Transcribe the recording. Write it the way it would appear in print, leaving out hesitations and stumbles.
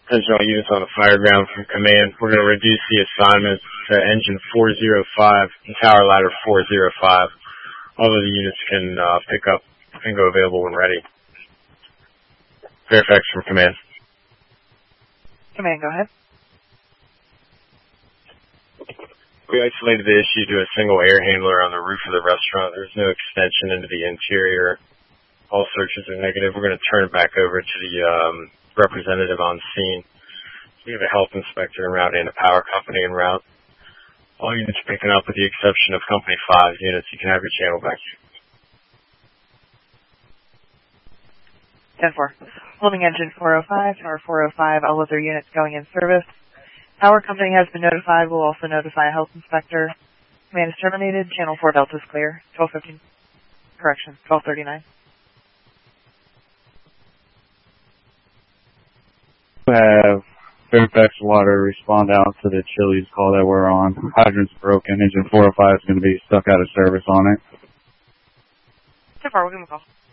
Attention all units on the fire ground from command. We're going to reduce the assignment to engine 405 and tower ladder 405. All of the units can pick up and go available when ready. Fairfax from command. Command, go ahead. We isolated the issue to a single air handler on the roof of the restaurant. There's no extension into the interior. All searches are negative. We're going to turn it back over to the representative on scene. We have a health inspector en route and a power company en route. All units are picking up with the exception of Company 5 units. You can have your channel back. 10-4. Holding engine 405, tower 405, all other units going in service. Power company has been notified. We'll also notify a health inspector. Command is terminated. Channel 4 Delta is clear. 12:15. Correction, 12:39. Have Fairfax Water respond out to the Chili's call that we're on. Hydrant's broken. Engine 405 is going to be stuck out of service on it. 10-4, we'll give him a call.